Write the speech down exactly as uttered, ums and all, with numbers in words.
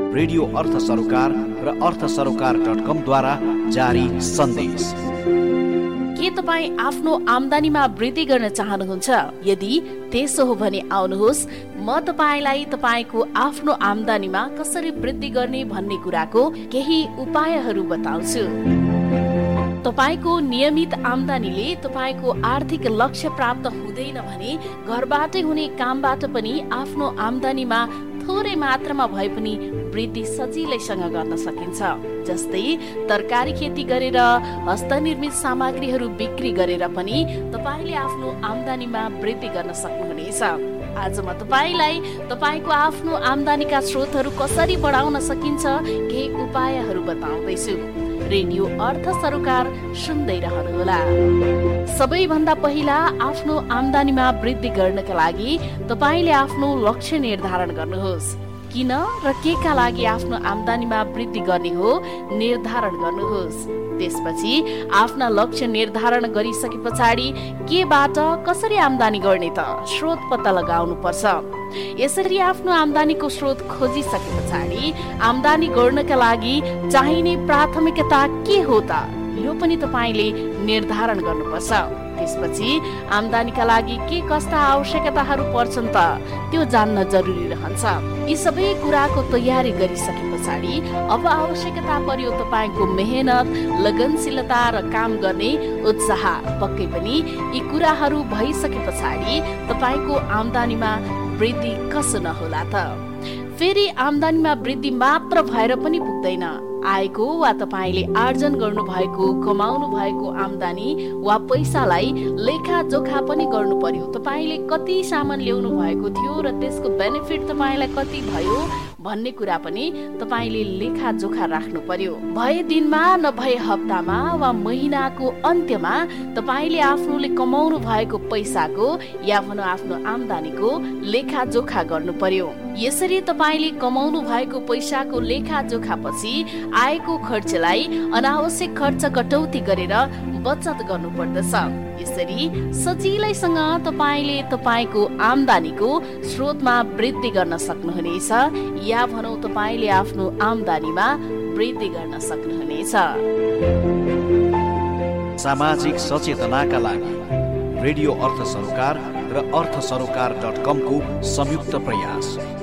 Radio अर्थ सरोकार र अर्थ सरोकार डट कम द्वारा जारी सन्देश। के तपाईँ आफ्नो आम्दानीमा वृद्धि गर्न चाहनुहुन्छ? यदि त्यसो हो भने आउनुहोस्, म तपाईलाई तपाईको आफ्नो आम्दानीमा कसरी वृद्धि गर्ने भन्ने कुराको केही उपायहरू बताउँछु। तपाईको नियमित आम्दानीले तपाईको आर्थिक लक्ष्य प्राप्त हुँदैन भने घरबाटै हुने कामबाट पनि आफ्नो आम्दानीमा थोरै मात्रामा भए पनि वृद्धि सजिलैसँग गर्न सकिन्छ। जस्तै तरकारी खेती गरेर, हस्तनिर्मित सामग्रीहरू बिक्री गरेर पनि तपाईले आफ्नो आम्दानीमा वृद्धि गर्न सक्नुहुनेछ। आज म तपाईलाई तपाईको आफ्नो आम्दानीका स्रोतहरू कसरी बढाउन सकिन्छ केही उपायहरू बताउँदैछु। रेडियो अर्थ सरोकार सुन्दै रहनुहोला। सबैभन्दा पहिला आफ्नो आम्दानीमा वृद्धि गर्नका लागि तपाईले आफ्नो लक्ष्य निर्धारण गर्नुहोस्। किन र के का लागि आफ्नो आम्दानीमा वृद्धि गर्ने हो निर्धारण गर्नुहोस्। त्यसपछि आफ्ना लक्ष्य निर्धारण गरिसके पछाडि केबाट कसरी आम्दानी गर्ने त स्रोत पत्ता लगाउनु पर्छ। यसरी आफ्नो आम्दानीको स्रोत खोजिसके पछाडि आम्दानी गर्नका लागि चाहिने प्राथमिकता के हो त यो पनि तपाईले निर्धारण गर्नुपर्छ। त्यसपछि आम्दानीका लागि के कस्ता आवश्यकताहरू पर्छन् त त्यो जान्न जरुरी रहन्छ। यी सबै कुराको तयारी गरिसके पछाडि अब आवश्यकता पर्यो तपाईको मेहनत, लगनशीलता र काम गर्ने उत्साह। पक्कै पनि यी कुराहरू भइसके पछाडि तपाईको आम्दानीमा वृद्धि कसो नहोला त। फेरि आम्दानीमा वृद्धि मात्र भएर पनि पुग्दैन। आएको वा तपाईले आर्जन गर्नु भएको, कमाउनु भएको आम्दानी वा पैसालाई लेखाजोखा पनि गर्नु पर्यो। तपाईले कति सामान ल्याउनु भएको थियो र त्यसको बेनिफिट तपाईलाई कति भयो भन्ने कुरा पनि तपाईले लेखाजोखा राख्नु पर्यो। भए दिनमा नभए हप्तामा वा महिनाको अन्त्यमा तपाईले आफूले कमाउनु भएको पैसाको या भनौँ आफ्नो आम्दानीको लेखाजोखा गर्नु पर्यो। यसरी तपाईले कमाउनु भएको पैसाको लेखाजोखा पछि आएको खर्चलाई अनावश्यक खर्च कटौती गरेर बचत गर्नु पर्दछ। यसरी सजिलैसँग तपाईले तपाईको आम्दानीको स्रोतमा वृद्धि गर्न सक्नुहुनेछ या भनौँ तपाईले आफ्नो आम्दानीमा वृद्धि गर्न सक्नुहुनेछ। सामाजिक सचेतनाका लागि रेडियो अर्थ सरोकार र अर्थ सरोकार डट कम को संयुक्त प्रयास।